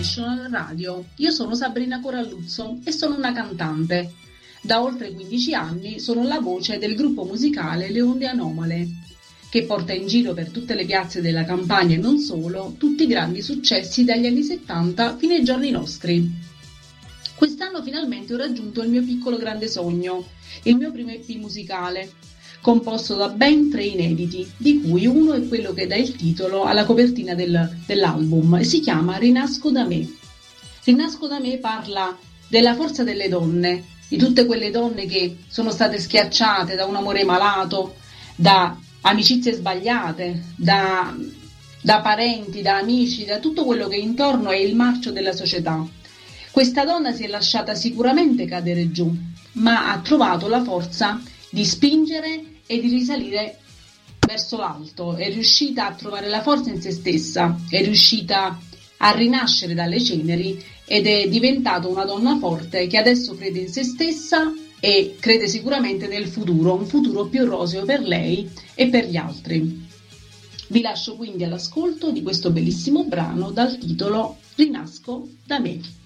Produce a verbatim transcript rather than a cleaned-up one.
National Radio. Io sono Sabrina Coralluzzo e sono una cantante. Da oltre quindici anni sono la voce del gruppo musicale Le Onde Anomale, che porta in giro per tutte le piazze della Campania e non solo tutti i grandi successi dagli anni settanta fino ai giorni nostri. Quest'anno finalmente ho raggiunto il mio piccolo grande sogno, il mio primo E P musicale, composto da ben tre inediti, di cui uno è quello che dà il titolo alla copertina del, dell'album e si chiama Rinasco da me. Rinasco da me parla della forza delle donne, di tutte quelle donne che sono state schiacciate da un amore malato, da amicizie sbagliate, da, da parenti, da amici, da tutto quello che intorno è il marcio della società. Questa donna si è lasciata sicuramente cadere giù, ma ha trovato la forza di spingere e di risalire verso l'alto, è riuscita a trovare la forza in se stessa, è riuscita a rinascere dalle ceneri ed è diventata una donna forte che adesso crede in se stessa e crede sicuramente nel futuro, un futuro più roseo per lei e per gli altri. Vi lascio quindi all'ascolto di questo bellissimo brano dal titolo Rinasco da me.